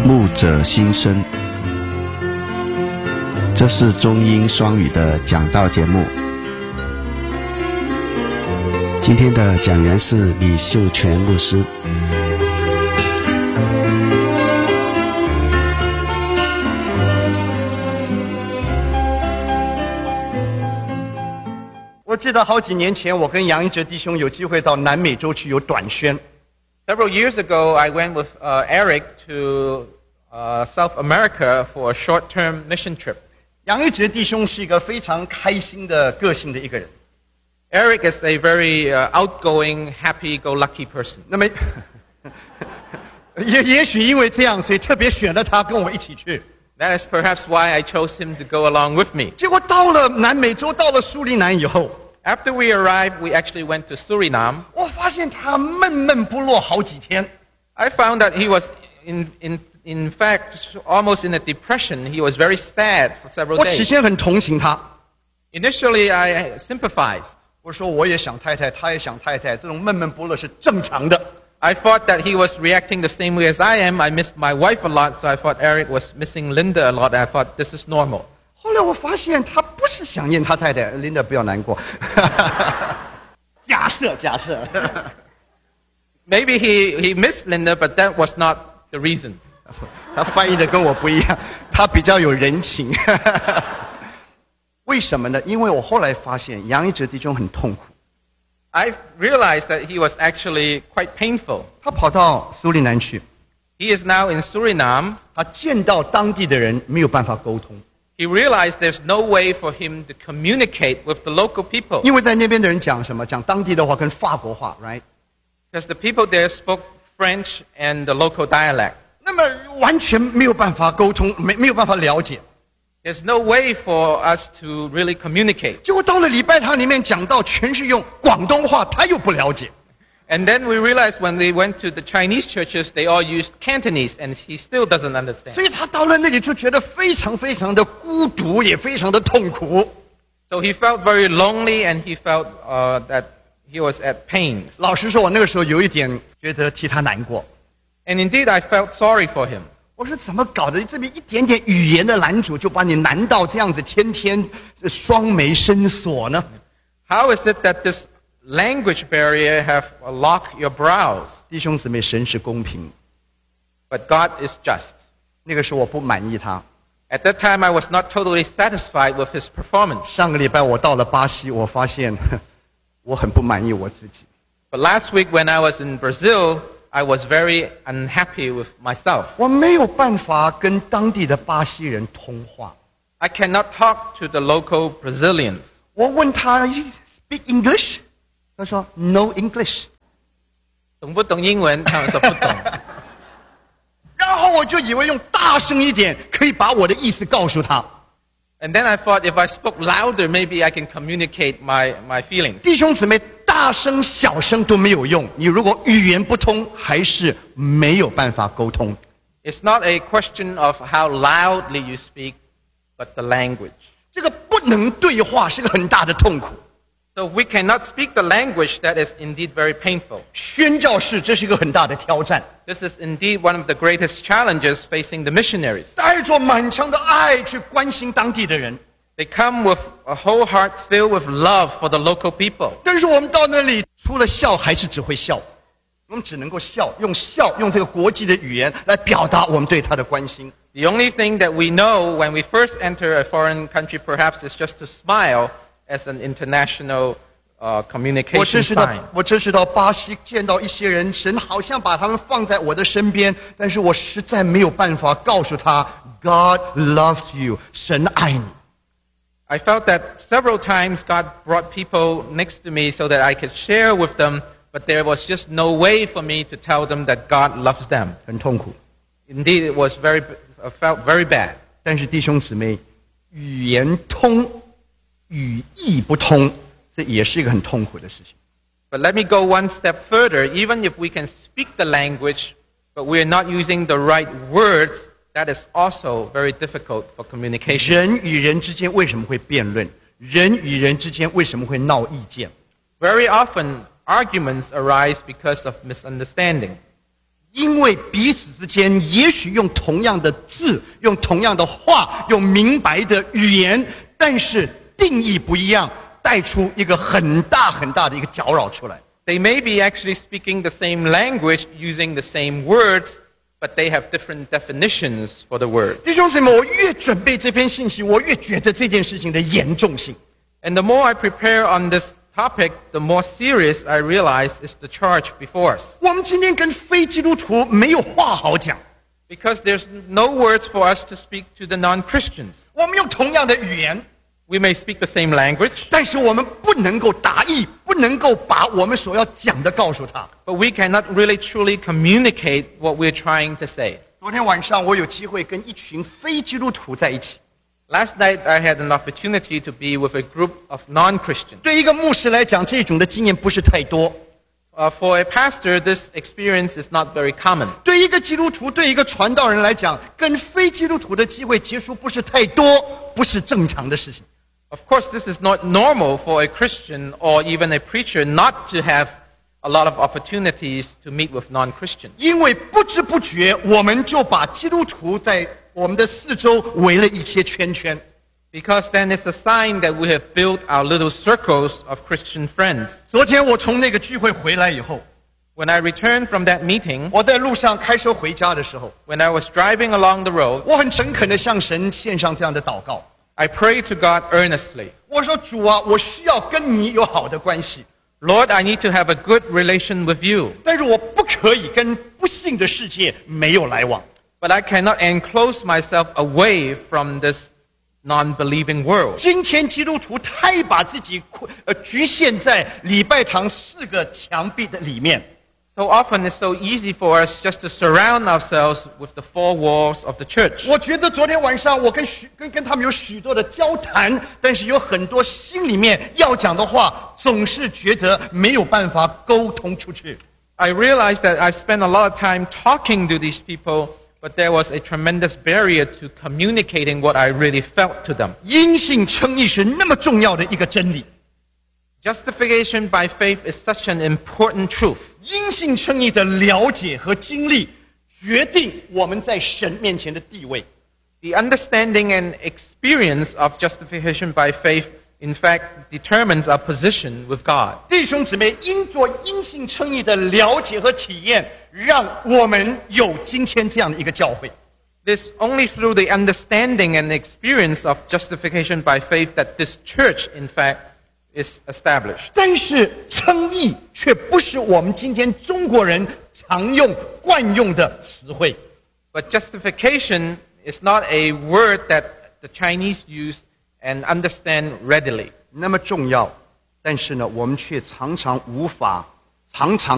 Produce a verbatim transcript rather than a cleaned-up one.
牧者心声，这是中英双语的讲道节目。今天的讲员是李秀全牧师。 我记得好几年前，我跟杨一哲弟兄有机会到南美洲去有短宣。 Several years ago, I went with uh, Eric to uh, South America for a short-term mission trip. 杨一哲弟兄是一个非常开心的个性的一个人。 Eric is a very uh, outgoing, happy-go-lucky person. 那么，也也许因为这样，所以特别选了他跟我一起去。 That is perhaps why I chose him to go along with me. 结果到了南美洲，到了苏利南以后。 After we arrived, we actually went to Suriname. 我发现他闷闷不乐好几天。 I found that he was, in in in fact, almost in a depression. He was very sad for several 我起 days. 先很同情他。 Initially, I sympathized. 我说我也想太太，他也想太太，这种闷闷不乐是正常的。 I thought that he was reacting the same way as I am. I missed my wife a lot, so I thought Eric was missing Linda a lot. I thought this is normal. 后来我发现他不是想念他太太，琳达不要难过。假设假设。 Maybe he, he missed Linda, but that was not the reason. 他翻译的跟我不一样，他比较有人情。为什么呢？因为我后来发现杨一哲弟兄很痛苦。 I realized that he was actually quite painful. 他跑到苏利南去。 He is now in Suriname. 他见到当地的人没有办法沟通。 He realized there's no way for him to communicate with the local people. 因为在那边的人讲什么？讲当地的话跟法国话 ，right？ Because the people there spoke French and the local dialect. 那么完全没有办法沟通，没没有办法了解。 There's no way for us to really communicate. 结果到了礼拜堂里面讲到，全是用广东话，他又不了解。 And then we realized when we went to the Chinese churches, they all used Cantonese, and he still doesn't understand. 所以他到了那里就觉得非常非常的孤独，也非常的痛苦。 So he felt very lonely, and he felt uh, that he was at pains. 老实说，我那个时候有一点觉得替他难过。 And indeed, I felt sorry for him. 我说怎么搞的？这么一点点语言的拦阻，就把你难到这样子，天天双眉深锁呢？ How is it that this language barrier have locked your brows? 弟兄姊妹，神是公平 But God is just. 那个时候我不满意他。 At that time, I was not totally satisfied with his performance. 上个礼拜我到了巴西，我发现我很不满意我自己。 But last week, when I was in Brazil, I was very unhappy with myself. 我没有办法跟当地的巴西人通话。 I cannot talk to the local Brazilians. 我问他 speak English， 他说 no English。 懂不懂英文？他们说不懂。 然后我就以为用大声一点可以把我的意思告诉他。 And then I thought if I spoke louder, maybe I can communicate my, my feelings. 弟兄姊妹，大声小声都没有用，你如果语言不通，还是没有办法沟通。 It's not a question of how loudly you speak, but the language. 这个不能对话是个很大的痛苦。 So we cannot speak the language that is indeed very painful. 宣教士这是一个很大的挑战， This is indeed one of the greatest challenges facing the missionaries. 带着满腔的爱去关心当地的人。 They come with a whole heart filled with love for the local people. 但是我们到那里，除了笑，还是只会笑。我们只能够笑，用笑，用这个国际的语言来表达我们对他的关心。 The only thing that we know when we first enter a foreign country perhaps is just to smile as an international uh, 我 communication 这次到 sign. 我这次到巴西见到一些人，神好像把他们放在我的身边，但是我实在没有办法告诉他 God loves you， 神爱你。 I felt that several times God brought people next to me so that I could share with them, but there was just no way for me to tell them that God loves them. 很痛苦。 Indeed, it was very, I felt very bad. 但是弟兄姊妹，语言通，语义不通，这也是一个很痛苦的事情。 But let me go one step further. Even if we can speak the language, but we are not using the right words, that is also very difficult for communication. 人与人之间为什么会辩论？人与人之间为什么会闹意见？ Very often, arguments arise because of misunderstanding. 因为彼此之间也许用同样的字，用同样的话，用明白的语言，但是定义不一样，带出一个很大很大的一个搅扰出来。 They may be actually speaking the same language, using the same words, but they have different definitions for the word. 弟兄姊妹，我越准备这篇信息，我越觉得这件事情的严重性。 And the more I prepare on this topic, the more serious I realize is the charge before us. 我们今天跟非基督徒没有话好讲， Because there's no words for us to speak to the non-Christians. 我们用同样的语言， We may speak the same language, 但是我们不能够达意，不能够把我们所要讲的告诉他。 but we cannot really truly communicate what we're trying to say. 昨天晚上我有机会跟一群非基督徒在一起。 Last night I had an opportunity to be with a group of non-Christians. 对一个牧师来讲，这种的经验不是太多； Uh, for a pastor, this experience is not very common. 对一个基督徒，对一个传道人来讲，跟非基督徒的机会接触不是太多，不是正常的事情。 Of course, this is not normal for a Christian or even a preacher not to have a lot of opportunities to meet with non-Christians. 因为不知不觉，我们就把基督徒在我们的四周围了一些圈圈。 Because then it's a sign that we have built our little circles of Christian friends. 昨天我从那个聚会回来以后， When I returned from that meeting, 我在路上开车回家的时候， when I was driving along the road, 我很诚恳地向神献上这样的祷告。 I prayed to God earnestly. 我说：“主啊，我需要跟你有好的关系， Lord, I need to have a good relation with you, 但是我不可以跟不信的世界没有来往。 but I cannot enclose myself away from this non-believing world. 今天基督徒太把自己呃局限在礼拜堂四个墙壁的里面。 So often it's so easy for us just to surround ourselves with the four walls of the church. 我觉得昨天晚上我跟许跟跟他们有许多的交谈，但是有很多心里面要讲的话，总是觉得没有办法沟通出去。 I realized that I've spent a lot of time talking to these people, but there was a tremendous barrier to communicating what I really felt to them. 因信称义是那么重要的一个真理， Justification by faith is such an important truth. 因信称义的了解和经历，决定我们在神面前的地位。 The understanding and experience of justification by faith, in fact, determines our position with God. 弟兄姊妹，因着因信称义的了解和体验，让我们有今天这样的一个教会。 It's only through the understanding and experience of justification by faith that this church, in fact, is established. 但是称义却不是我们今天中国人常用惯用的词汇。 But justification is not a word that the Chinese use and understand readily. 那么重要，但是呢，我们却常常无法，常常